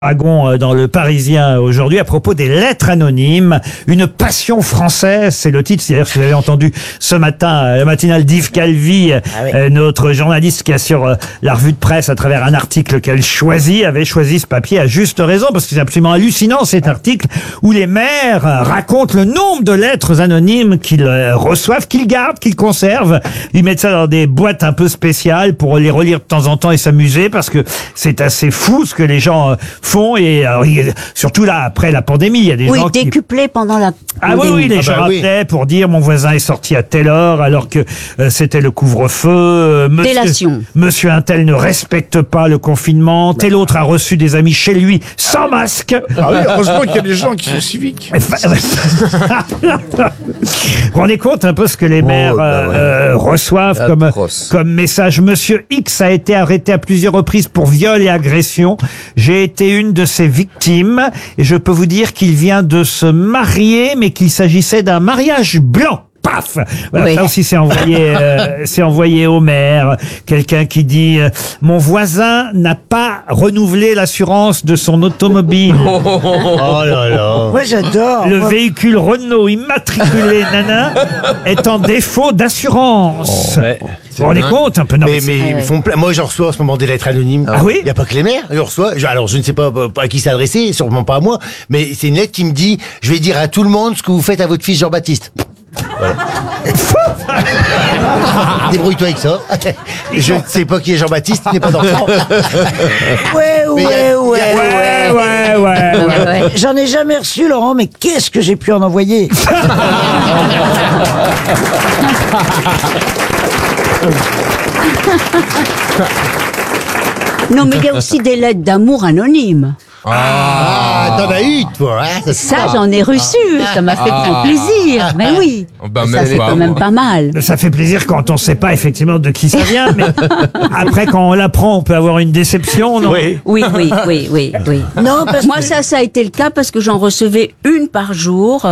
Aragon dans le Parisien aujourd'hui à propos des lettres anonymes, une passion française, c'est le titre. C'est-à-dire que vous avez entendu ce matin la matinale d'Yves Calvi, notre journaliste qui assure la revue de presse à travers un article qu'elle avait choisi ce papier à juste raison parce que c'est absolument hallucinant cet article où les maires racontent le nombre de lettres anonymes qu'ils reçoivent, qu'ils gardent, qu'ils conservent. Ils mettent ça dans des boîtes un peu spéciales pour les relire de temps en temps et s'amuser parce que c'est assez fou ce que les gens font et alors, surtout là après la pandémie il y a des gens qui décuplé pendant la oui les gens appelaient pour dire mon voisin est sorti à telle heure alors que c'était le couvre-feu, monsieur un tel ne respecte pas le confinement, tel autre a reçu des amis chez lui sans masque. Ah oui, heureusement qu'il y a des gens qui sont civiques. Vous rendez compte un peu ce que les maires reçoivent comme message. Monsieur X a été arrêté à plusieurs reprises pour viol et agression. J'ai été une de ses victimes et je peux vous dire qu'il vient de se marier mais qu'il s'agissait d'un mariage blanc. Paf! Voilà, oui. Ça aussi c'est envoyé au maire. Quelqu'un qui dit mon voisin n'a pas renouvelé l'assurance de son automobile. Oh là là. Moi j'adore. Le véhicule Renault immatriculé nana est en défaut d'assurance. Vous vous rendez compte un peu? Non, mais ils font plein. Moi, j'en reçois en ce moment des lettres anonymes. Ah oui? Il n'y a pas que les maires. Je reçois. Alors, je ne sais pas à qui s'adresser, sûrement pas à moi, mais c'est une lettre qui me dit je vais dire à tout le monde ce que vous faites à votre fils Jean-Baptiste. Voilà. Débrouille-toi avec ça. Je ne sais pas qui est Jean-Baptiste, il n'est pas d'enfant. Ouais. J'en ai jamais reçu, Laurent, mais qu'est-ce que j'ai pu en envoyer? Non, mais il y a aussi des lettres d'amour anonymes. T'en as eu, toi, hein? Ça, j'en ai reçu. Ça m'a fait grand plaisir. Mais oui. Ça, c'est quand même pas mal. Ça fait plaisir quand on sait pas effectivement de qui ça vient, mais après, quand on l'apprend, on peut avoir une déception, non? Oui. Non, parce Moi, ça a été le cas parce que j'en recevais une par jour.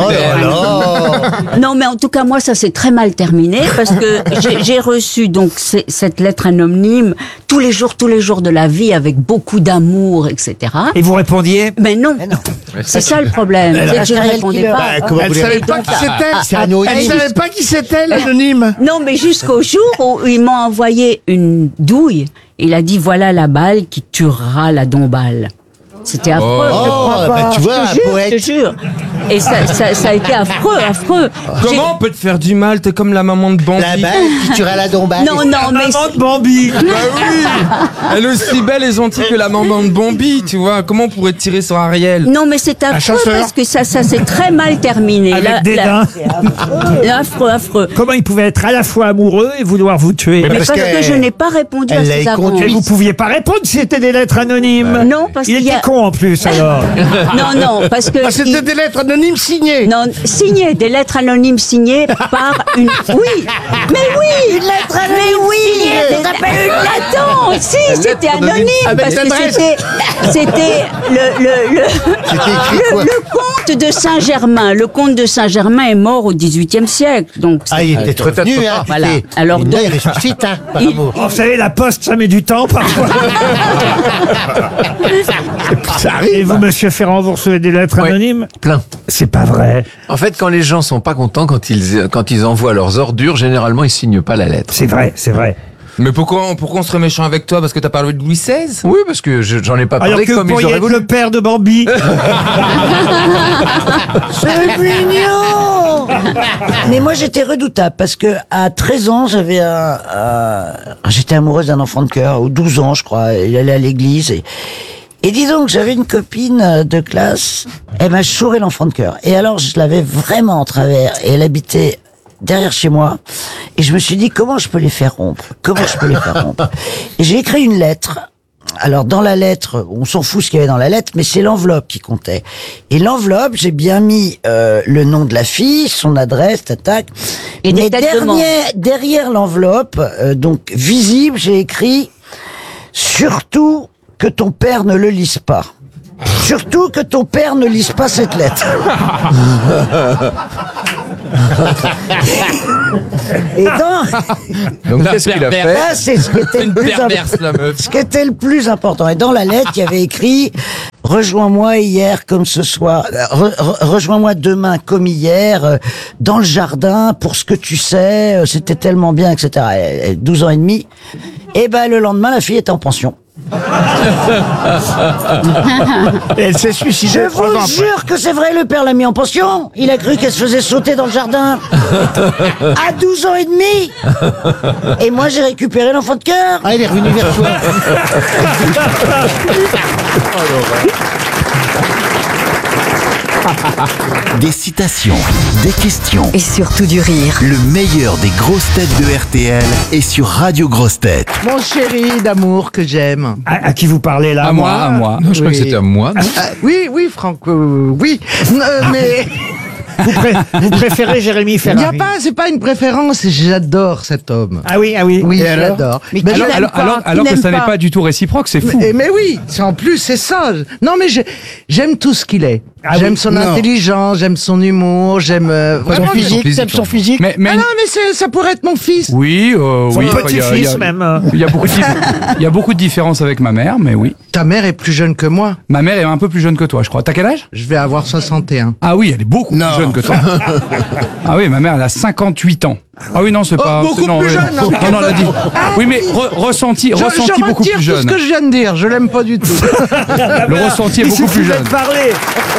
Non, mais en tout cas, moi, ça s'est très mal terminé parce que j'ai reçu donc cette lettre anonyme tous les jours de la vie avec beaucoup d'amour, etc. Et vous répondiez? Mais non. C'est ça le problème. C'est que je ne répondais pas. Elle savait pas qui c'était. Elle savait pas qui c'était, l'anonyme. Non, mais jusqu'au jour où ils m'ont envoyé une douille. Il a dit voilà la balle qui tuera la dombale. C'était affreux. Tu vois, je te jure. Et ça a été affreux. Comment on peut te faire du mal? T'es comme la maman de Bambi. La balle qui tuera la dombale. Non, mais maman de Bambi. Bah oui. Elle est aussi belle et gentille que la maman de Bambi, tu vois. Comment on pourrait tirer sur Ariel? Non, mais c'est affreux parce que ça s'est très mal terminé. Avec dédain. Affreux. Comment il pouvait être à la fois amoureux et vouloir vous tuer? Mais parce que je n'ai pas répondu à ces avances. Et vous pouviez pas répondre si c'était des lettres anonymes. Non, parce qu'il était con en plus alors. Non, parce que c'était des lettres anonymes signées. Non, des lettres anonymes signées par une. Oui, mais oui, une lettre anonyme signée. Ça s'appelle une lettre. Attends, si c'était anonyme parce que c'était le comte de Saint-Germain. Le comte de Saint-Germain est mort au XVIIIe siècle, donc. Il était revenu, hein. Voilà. Alors il ressuscite, hein, par amour. Vous savez, la poste, ça met du temps parfois. Ça arrive. Et vous, monsieur Ferrand, vous recevez des lettres anonymes? Plein. C'est pas vrai. En fait, quand les gens sont pas contents, quand ils envoient leurs ordures, généralement, ils signent pas la lettre. C'est vrai. Mais pourquoi on serait méchant avec toi? Parce que t'as parlé de Louis XVI? Oui, parce que j'en ai pas parlé alors que comme vous ils auraient être voulu. le père de Bambi. c'est mignon. Mais moi j'étais redoutable parce que à 13 ans j'étais amoureuse d'un enfant de cœur, ou 12 ans je crois, il allait à l'église et disons que j'avais une copine de classe, elle m'a chouré l'enfant de cœur. Et alors je l'avais vraiment en travers et elle habitait derrière chez moi. Et je me suis dit, comment je peux les faire rompre? Et j'ai écrit une lettre. Alors, dans la lettre, on s'en fout ce qu'il y avait dans la lettre, mais c'est l'enveloppe qui comptait. Et l'enveloppe, j'ai bien mis le nom de la fille, son adresse, tac. Et mais derrière l'enveloppe, donc visible, j'ai écrit « Surtout que ton père ne le lise pas ». Surtout que ton père ne lise pas cette lettre. Et dans... Donc qu'est-ce qu'il a fait? Là, c'est ce qui était le plus Perverse, la meuf. Ce qui était le plus important. Et dans la lettre, il y avait écrit « Rejoins-moi hier comme ce soir, rejoins-moi demain comme hier, dans le jardin, pour ce que tu sais, c'était tellement bien, etc. » Et 12 ans et demi. Et ben le lendemain, la fille était en pension. Et elle s'est suicidée. Je vous jure que c'est vrai, le père l'a mis en pension. Il a cru qu'elle se faisait sauter dans le jardin. À 12 ans et demi. Et moi, j'ai récupéré l'enfant de cœur. Ah, il est revenu vers toi. Des citations, des questions, Et surtout du rire. le meilleur des grosses têtes de RTL est sur Radio Grosses Têtes. Mon chéri d'amour que j'aime. À qui vous parlez là? À moi. Non, je crois Oui. que c'était à moi. non Oui, Franck, oui. Mais Vous préférez Jérémy il n'y Ferrari? a pas, c'est pas une préférence. J'adore cet homme. Ah oui, ah oui. Oui, Et je alors l'adore. Mais Ben, qui n'aime pas, Alors qui que n'aime ça n'est pas du tout réciproque, c'est fou. mais oui, en plus, c'est ça. Non, mais j'aime tout ce qu'il est. Ah J'aime oui, son non. intelligence, j'aime son humour, j'aime Son vraiment. physique, t'aimes son physique. Mais Ah non, mais ça pourrait être mon fils. oui, Son oui. petit-fils même. Il y a beaucoup de différences avec ma mère, mais oui. Ta mère est plus jeune que moi. Ma mère est un peu plus jeune que toi, je crois. T'as quel âge? Je vais avoir 61. Ah oui, elle est beaucoup Non. plus jeune que toi. Ah oui, ma mère, elle a 58 ans. Ah oui, non, c'est pas... beaucoup non, plus oui. jeune, non, mais Non, elle a dit... Oui, mais ressenti Je beaucoup retire plus tout ce jeune. que je viens de dire. Je l'aime pas du tout. Le ressenti est Il beaucoup plus suffisait jeune. de parler.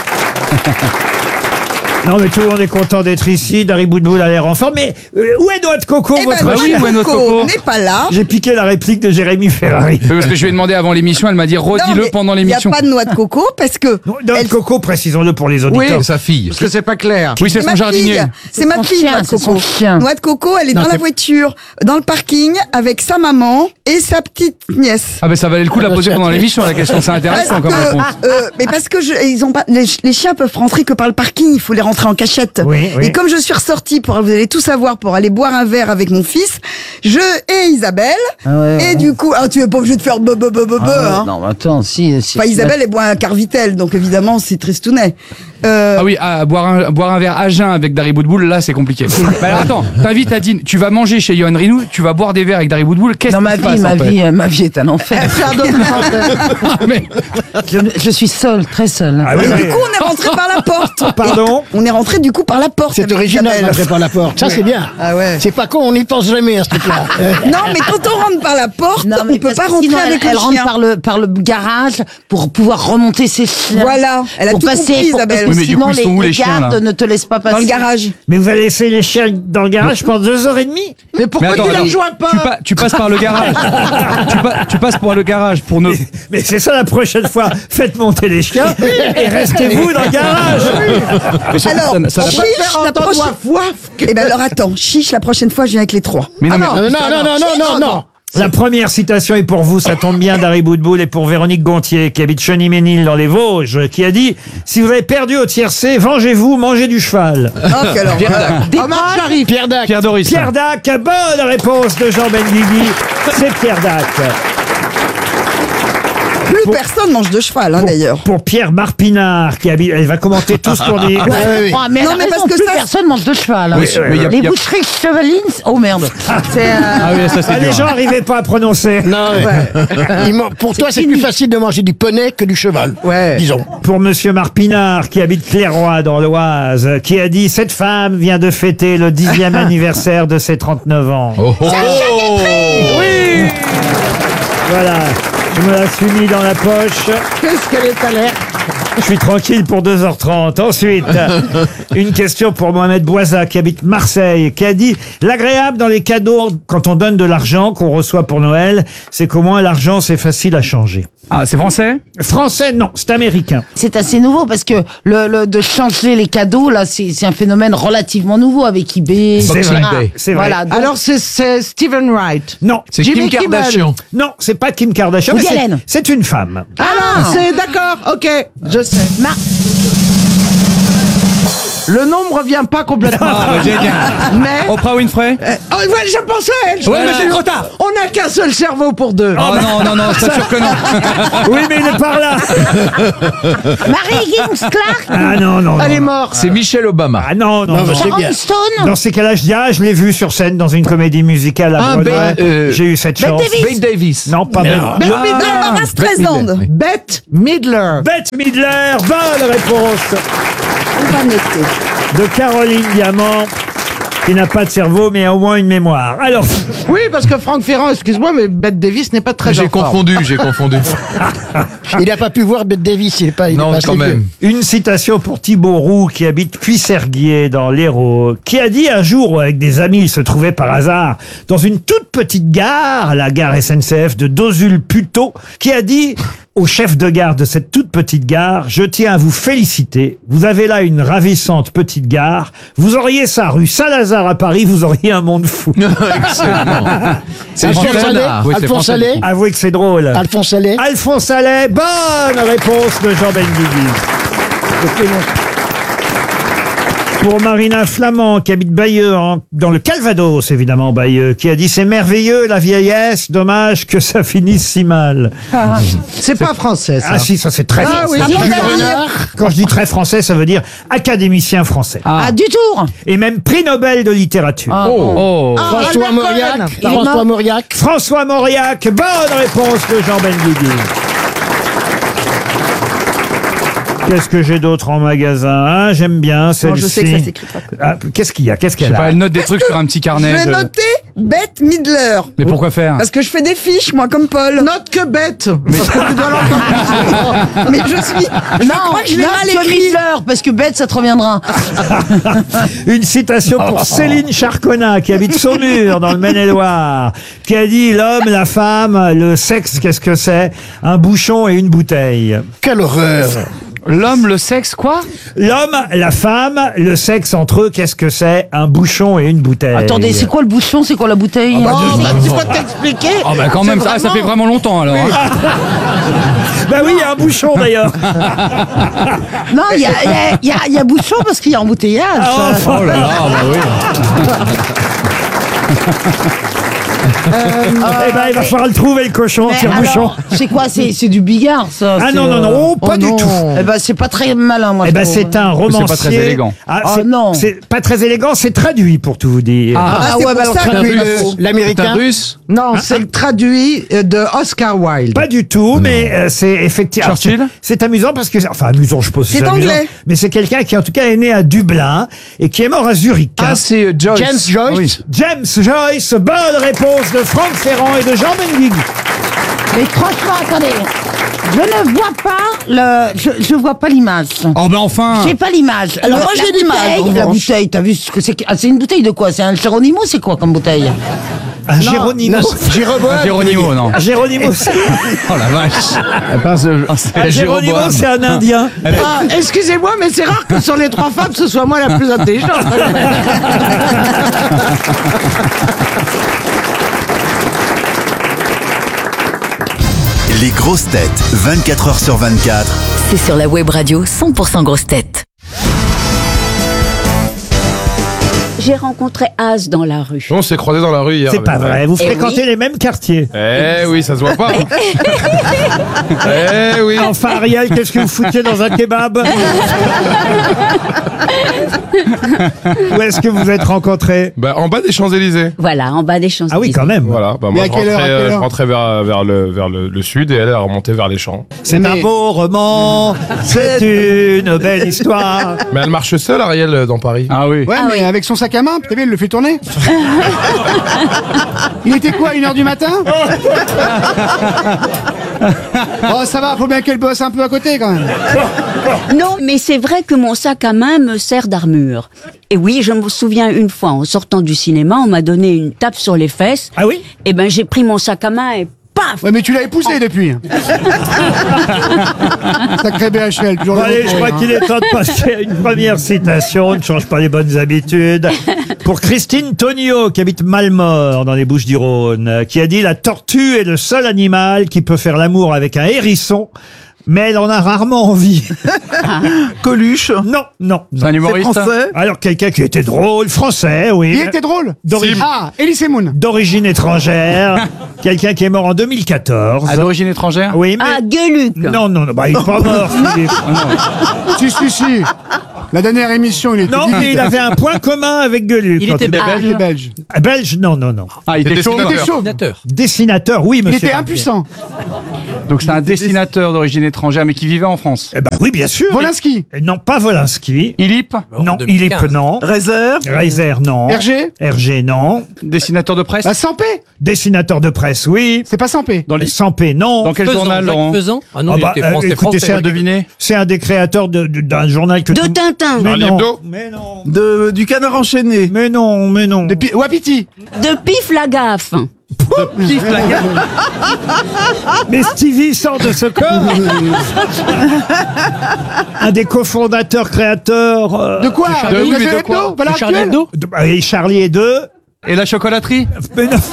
Non, mais tout le monde est content d'être ici. Dari Boudboul a l'air en forme. Mais où est Noix de Coco, votre bah oui, chien où est notre coco n'est pas là. J'ai piqué la réplique de Jérémy Ferrari. Parce que je lui ai demandé avant l'émission, elle m'a dit redis-le pendant l'émission. Il n'y a pas de noix de coco parce que. Noix de Coco, précisons-le pour les auditeurs. C'est sa fille. Parce que c'est pas clair. Oui, c'est ma son jardinier. fille. C'est ma son fille, chien, Noix de c'est Coco. son chien. Noix de Coco, elle est dans la voiture, dans le parking, avec sa maman et sa petite nièce. Ah ben ça valait le coup de la poser pendant l'émission, la question, c'est intéressant comme réponse. Mais parce que ils ont pas, les chiens peuvent rentrer que par le parking, il faut les rentrer en cachette. Oui, oui. Et comme je suis ressortie vous allez tout savoir, pour aller boire un verre avec mon fils, je et Isabelle, et du coup, tu es pas obligé de faire hein. Non, mais attends, si. Enfin, Isabelle, elle boit un Carvitel, donc évidemment, c'est tristounet. Ah oui, boire un verre à jeun avec Dari Boudboul, là c'est compliqué. Bah alors, attends, t'invites Adine, tu vas manger chez Yoann Rioux, tu vas boire des verres avec Dari Boudboul, qu'est-ce Dans qui se passe ma vie est un enfer. Mais Je suis seule, très seule. Ah oui, Et oui. du coup, on est rentré par la porte. Pardon? On est rentré du coup par la porte. C'est avec original Isabelle. d'entrer par la porte. Ça, c'est bien. Ah ouais. C'est pas con, on n'y pense jamais à ce truc-là. Non, mais quand on rentre par la porte, on peut parce pas que rentrer sinon, avec elle le rentre chien. par le garage pour pouvoir remonter ses chiens. Voilà, elle a Pour tout passer, compris, pour- Isabelle. Oui, mais du sinon, coup, ils sont où, les les chiens, gardes là ne te laissent pas passer. Dans le garage. Mais vous allez laisser les chiens dans le garage pendant 2h30? Mais Mais pourquoi attends, tu la attends, rejoins pas tu passes par le garage. tu passes par le garage pour ne... Mais c'est ça la prochaine fois. Faites monter les chiens et restez-vous dans le garage. Alors, ça n'a pas- chiche, la prochaine... Eh ben alors attends, chiche, la prochaine fois, je viens avec les trois. Mais non, mais... Non. La première citation est pour vous, ça tombe bien, Dari Boudboul, et pour Véronique Gontier, qui habite Cheny-Ménil dans les Vosges, qui a dit « Si vous avez perdu au tiercé, vengez-vous, mangez du cheval Oh, quelle horreur. Omar Sharif. Pierre Dac. Pierre Doris. » Pierre Dac, bonne réponse de Jean Benguigui. C'est Pierre Dac. Plus personne mange de cheval, hein, d'ailleurs. Pour Pierre Marpinard, qui habite... Elle va commenter tous pour des... Ah, mais Non, elle a mais parce raison, que plus ça- personne mange de cheval. hein. Oui, mais Les boucheries chevalines, oh merde. C'est Ah oui, ça c'est Ah, les dur. gens n'arrivaient pas à prononcer. Non, pour toi, c'est plus facile de manger du poney que du cheval. Ouais. Disons. Pour Monsieur Marpinard, qui habite Clairoy dans l'Oise, qui a dit « Cette femme vient de fêter le 10e anniversaire de ses 39 ans. Oh, oh, oh. Oui. Voilà, je me la suis mis dans la poche. Qu'est-ce qu'elle est alerte. Je suis tranquille pour 2h30. Ensuite, une question pour Mohamed Bouaza, qui habite Marseille, qui a dit « L'agréable dans les cadeaux, quand on donne de l'argent qu'on reçoit pour Noël, c'est qu'au moins l'argent, c'est facile à changer. Ah, c'est français » Français, non, c'est américain. C'est assez nouveau parce que de changer les cadeaux, là, c'est un phénomène relativement nouveau avec eBay. C'est etc. vrai, c'est vrai. Voilà, donc- Alors c'est Stephen Wright. Non, C'est Jimmy Kim Kimmel. Kardashian. non, c'est pas Kim Kardashian, Woody mais Allen. c'est une femme. Ah, c'est d'accord. Ok, je sais. Le nom me revient pas complètement. Ah, bah, génial. Mais... Oprah Winfrey? Oh, ouais, je pensais à elle. Ouais, mais c'est trop tard. On n'a qu'un seul cerveau pour deux. Oh non, c'est sûr que non. Oui, mais il est par là. Marie Higgins Clark. Ah non. Elle est morte. C'est Michelle Obama. Ah non. Sharon Stone. Dans ces cas-là, je dirais, je l'ai vu sur scène dans une comédie musicale à Broadway. J'ai eu cette chance. Bette Davis. Non, pas Bette. Barbara Streisand. Bette Midler. Bette Midler, bonne réponse On va noter. de Caroline Diamant, qui n'a pas de cerveau, mais a au moins une mémoire. Alors, Oui, parce que Franck Ferrand, excuse-moi, mais Bette Davis n'est pas très J'ai en forme. confondu. Il n'a pas pu voir Bette Davis, il est pas. Non, quand même. une citation pour Thibaut Roux, qui habite Puisserguier, dans l'Hérault, qui a dit un jour, avec des amis, il se trouvait par hasard dans une toute petite gare, la gare SNCF de Dozul-Puteaux, qui a dit au chef de gare de cette toute petite gare: je tiens à vous féliciter, vous avez là une ravissante petite gare, vous auriez ça rue Saint-Lazare à Paris, vous auriez un monde fou. Excellent. C'est Alphonse Jean Allais. Renard. Oui, c'est Alphonse français. Allais. Avouez que c'est drôle. Alphonse Allais. Alphonse Allais, bonne réponse de Jean Benguigui. Pour Marina Flamand, qui habite Bayeux, dans le Calvados, évidemment, Bayeux, qui a dit: c'est merveilleux la vieillesse, dommage que ça finisse si mal. C'est pas français, ça. Ah si, ça c'est très Ah oui, français. c'est Quand je dis très français, ça veut dire académicien français. Ah, du tour. Et même prix Nobel de littérature. Oh. François Mauriac. Il est François mort. Mauriac. François Mauriac, bonne réponse de Jean Benguigui. Qu'est-ce que j'ai d'autre en magasin, hein? J'aime bien celle-ci. je sais que ça s'écrit pas. Ah, qu'est-ce qu'il y a? Qu'est-ce Je qu'elle sais pas, a? elle note des trucs sur un petit Je carnet. vais noter Bette Midler. Mais pourquoi faire? Parce que je fais des fiches, moi, comme Paul. Note que bête. Parce que tu dois l'entendre. Mais je suis. Je crois que je l'ai mal écrit. Midler, parce que bête, ça te reviendra. Une citation pour Céline Charconnat, qui habite Saumur, dans le Maine-et-Loire, qui a dit: l'homme, la femme, le sexe, qu'est-ce que c'est? Un bouchon et une bouteille. Quelle horreur. L'homme, le sexe, quoi? L'homme, la femme, le sexe entre eux, qu'est-ce que c'est? Un bouchon et une bouteille. Attendez, c'est quoi le bouchon, c'est quoi la bouteille? Tu peux t'expliquer. Oh bah quand même, ça fait vraiment longtemps alors. Hein. Bah oui, il y a un bouchon d'ailleurs. Non, il y a bouchon parce qu'il y a embouteillage. Oh là là, bah oui. Eh ben, il va falloir le trouver, le cochon, Mais tire-bouchon. alors, c'est quoi? C'est du bigard, ça? Ah c'est, non, oh, pas du tout. Eh ben, c'est pas très malin, moi. Eh je ben, trouve. c'est un romancier. C'est pas très élégant. Ah, Ah, c'est- non. C'est pas très élégant, c'est traduit pour tout vous dire. Ah, c'est ouais, bah pour alors, ça que L'américain. Russe. Non, c'est le traduit de Oscar Wilde. Pas du tout, mais c'est effectivement. Churchill alors, c'est amusant parce que, enfin, amusant, je suppose. que C'est amusant, anglais. mais c'est quelqu'un qui, en tout cas, est né à Dublin et qui est mort à Zurich. hein. Ah, c'est Joyce. James Joyce. Oui. James Joyce, bonne réponse de Franck Ferrand et de Jean Benguigui. Mais franchement, attendez. Je ne vois pas je vois pas l'image. Oh ben enfin. J'ai pas l'image. Alors, moi, la j'ai l'image, bouteille, en La revanche. bouteille, t'as vu ce que c'est? Ah, c'est une bouteille de quoi? C'est un Geronimo, c'est quoi comme bouteille? Un Géronimo. Géronimo, non. Un Géronimo, c'est Oh la vache. un Géronimo, c'est un Indien. Ah, excusez-moi, mais c'est rare que sur les trois femmes, ce soit moi la plus intelligente. Les grosses têtes, 24 heures sur 24. C'est sur la web radio 100% grosses têtes. J'ai rencontré Az dans la rue. On s'est croisés dans la rue hier. C'est pas vrai, vous Eh fréquentez oui. les mêmes quartiers. Eh oui, ça se voit pas. Eh oui. Enfin, Ariel, qu'est-ce que vous foutiez dans un kebab? Où est-ce que vous êtes rencontrés? Bah, en bas des Champs-Élysées. Voilà, en bas des Champs-Élysées. Ah oui, quand même. Voilà. Bah, Mais moi, à quelle heure, à quelle je heure rentrais vers le sud et elle est remontée vers les champs. C'est un beau roman, c'est une belle histoire. Mais elle marche seule, Ariel, dans Paris. Ah oui. Ouais, mais avec son sac à main, t'as vu, il le fait tourner. Il était quoi, 1h du matin? Oh, ça va, faut bien qu'elle bosse un peu à côté quand même. Non, mais c'est vrai que mon sac à main me sert d'armure. Et oui, je me souviens une fois, en sortant du cinéma, on m'a donné une tape sur les fesses. Ah oui? Et ben, j'ai pris mon sac à main et paf! Ouais, mais tu l'avais poussé depuis. Sacré BHL, toujours Bon, le allez, bon je crois pourri, qu'il est temps de passer à une première citation. On ne change pas les bonnes habitudes. Pour Christine Tonio, qui habite Malmort, dans les Bouches-du-Rhône, qui a dit: la tortue est le seul animal qui peut faire l'amour avec un hérisson, Mais elle en a rarement envie. Coluche. Non. C'est un humoriste. C'est français. Alors quelqu'un qui était drôle, français, oui. Il était drôle. D'origine- Elie Moon. D'origine étrangère. Quelqu'un qui est mort en 2014. À d'origine étrangère. Oui, mais... Ah, Gueuluc. Non, bah, il est pas mort, Philippe. Si. La dernière émission, il était. Non, mais il avait un point commun avec Gueuluc. Il était belge. Ah, belge. Belge, non. Ah, il était chauve. Dessinateur, oui, Il monsieur. était impuissant. Donc c'est un dessinateur d'origine étrangère, mais qui vivait en France. Eh ben oui, bien sûr. Wolinski. Non, pas Wolinski. Ilip. Non, Ilip, non. Reiser, non. Hergé, non. Dessinateur de presse. Sampé. Dessinateur de presse, oui. C'est pas Sampé. Dans les... Sampé, non. Dans quel journal, Laurent? Ah non, il était français. Écoutez, français. c'est un des créateurs d'un journal que De Tintin. Mais non. Mais non. Du Canard enchaîné. Mais non. Wapiti. De Pif la gaffe. Mais Stevie sort de ce corps. Un des cofondateurs, créateurs. De quoi? De quoi? Valeur Charlie actuelle. Hebdo. Et Charlie et deux. Et la chocolaterie. Mais non.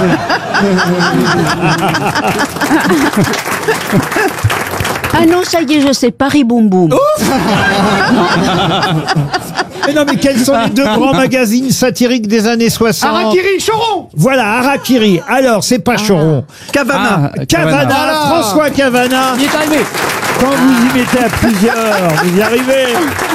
Ah non, ça y est, je sais, Paris Boum Boum. Mais non, mais quels sont les deux grands magazines satiriques des années 60? Harakiri, Choron. Voilà, Harakiri. Alors, c'est pas Choron. Cavana. Cavana, François Cavana. Il est arrivé. Quand vous y mettez à plusieurs, vous y arrivez.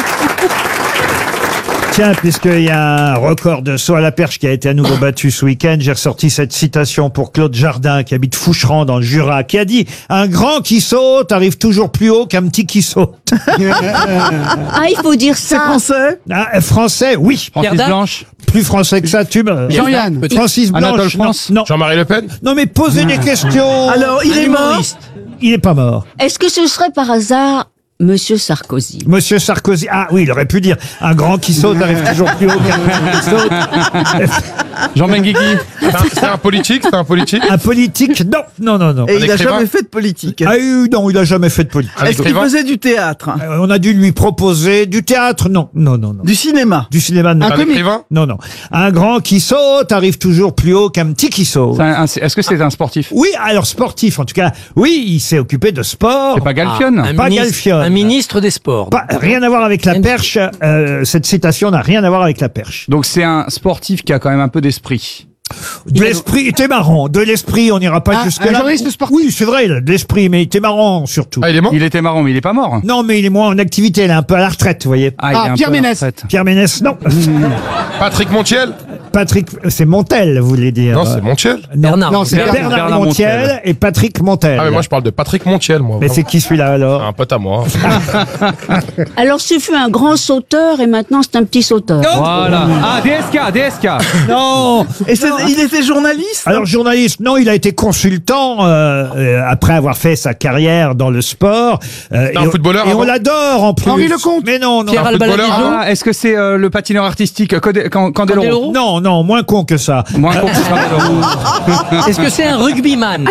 Tiens, puisqu'il y a un record de saut à la perche qui a été à nouveau battu ce week-end, j'ai ressorti cette citation pour Claude Jardin, qui habite Foucheran dans le Jura, qui a dit « Un grand qui saute arrive toujours plus haut qu'un petit qui saute. » Ah, il faut dire C'est ça. français. Français, oui. Francis Blanche. Plus français que ça, tu me... Jean-Yann. Francis Blanche. Anatole France. Non. Jean-Marie Le Pen. Non, mais posez des questions. Alors, il est mort. Il est pas mort. Est-ce que ce serait par hasard Monsieur Sarkozy? Monsieur Sarkozy. Ah oui, il aurait pu dire « Un grand qui saute arrive toujours plus haut qu'un petit qui saute. » Jean Benguigui. C'est un politique. Un politique? Non. Et il a écrivain. jamais fait de politique. Ah non, il a jamais fait de politique. Un Est-ce qu'il écrivain. faisait du théâtre? On a dû lui proposer du théâtre? Non. Du cinéma? Du cinéma? Non. Un écrivain. Non. Un grand qui saute arrive toujours plus haut qu'un petit qui saute. Est-ce que c'est un sportif? Oui, alors sportif en tout cas. Oui, il s'est occupé de sport. C'est pas Galfionne? Pas Galfionne. Un ministre des Sports. Rien à voir avec la perche. Cette citation n'a rien à voir avec la perche. Donc c'est un sportif qui a quand même un peu d'esprit. De l'esprit, il était marrant. De l'esprit, on n'ira pas jusque-là. Un journaliste sportif. Oui, c'est vrai, il a de l'esprit, mais il était marrant surtout. Ah, il est mort. Il était marrant, mais il est pas mort. Non, mais il est moins en activité, il est un peu à la retraite, vous voyez. Il est un Pierre peu à la Ménès. retraite. Pierre Ménès, non. Patrick Montiel. Patrick, c'est Montel, vous voulez dire. Non, c'est Montiel. Non, c'est Bernard Montiel et Patrick Montel. Ah, mais moi, je parle de Patrick Montiel, moi. Mais c'est qui celui-là alors? Un pote à moi. Alors, ce fut un grand sauteur et maintenant c'est un petit sauteur. Voilà. Ah, DSK. Non. Et il était journaliste? Alors journaliste, non, il a été consultant après avoir fait sa carrière dans le sport. C'est un footballeur Et on avant. l'adore en plus. Henri Lecomte. Mais non. Pierre Un footballeur Albaladejo. avant. Ah, est-ce que c'est le patineur artistique Candeloro? Non, moins con que ça. Moins con que Candeloro. Est-ce que c'est un rugbyman?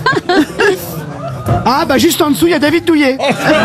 Ah, bah juste en dessous, il y a David Douillet.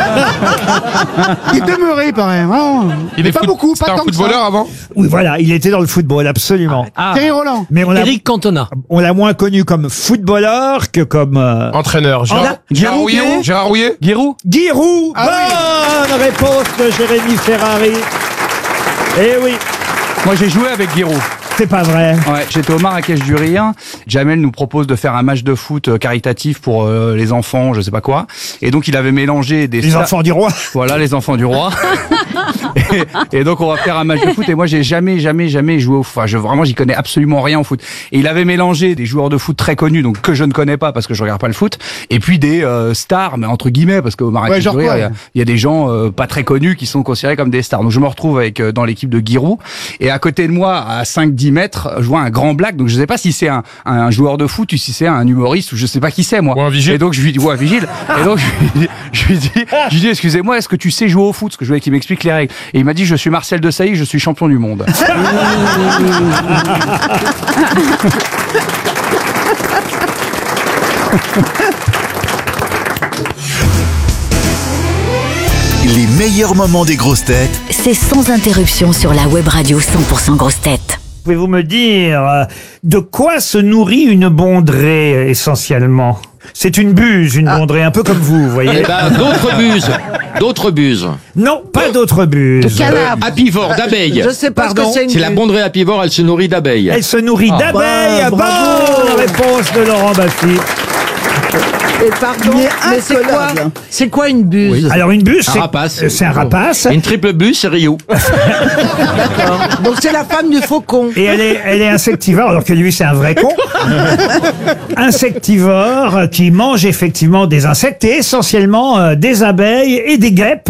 Il est demeuré, pareil. Il est pas beaucoup, pas C'était un tant que ça. footballeur avant. Oui, voilà, il était dans le football, absolument. Thierry Roland. Mais Eric Cantona. on l'a moins connu comme footballeur que comme... Entraîneur. Gérard Rouillet. Gérard Rouillet. Giroud. Giroud. Bonne réponse de Jérémy Ferrari. Eh oui, Moi j'ai joué avec Giroud. c'est pas vrai. Ouais, j'étais au Marrakech du Rire. Jamel nous propose de faire un match de foot caritatif pour les enfants, je sais pas quoi. Et donc il avait mélangé des Les enfants du roi. Voilà, les enfants du roi. et donc on va faire un match de foot. Et moi j'ai jamais joué au foot. Enfin, vraiment j'y connais absolument rien au foot. Et il avait mélangé des joueurs de foot très connus, donc que je ne connais pas parce que je regarde pas le foot, et puis des stars, mais entre guillemets, parce qu'au Marrakech Ouais, du genre Rire, quoi, il y a des gens pas très connus qui sont considérés comme des stars. Donc je me retrouve avec dans l'équipe de Giroud. Et à côté de moi, à 5-10 mètres, je vois un grand black. Donc je sais pas si c'est un joueur de foot ou si c'est un humoriste ou je sais pas qui c'est moi. Ou un vigile. Et donc je lui dis un vigile. Et donc je lui dis excusez-moi, est-ce que tu sais jouer au foot? Parce que je voulais qu'il m'explique les règles. Et il m'a dit je suis Marcel Desailly, je suis champion du monde. Les meilleurs moments des grosses têtes C'est sans interruption sur la web radio 100% grosses têtes. Pouvez-vous me dire de quoi se nourrit une bondrée essentiellement? C'est une buse, une bondrée, un peu comme vous voyez. Eh ben, d'autres buses. D'autres buses. Non, pas d'autres buses. Apivore, d'abeilles. Je sais pas ce que c'est une C'est la buse. bondrée apivore, elle se nourrit d'abeilles. Elle se nourrit d'abeilles. Bonne réponse de Laurent Baffy. Et pardon, mais c'est quoi une buse? Alors une buse, Un rapace. c'est un rapace. Une triple buse, c'est Rio. D'accord. Donc c'est la femme du faucon. Et elle est insectivore, alors que lui c'est un vrai con. Insectivore qui mange effectivement des insectes et essentiellement des abeilles et des guêpes.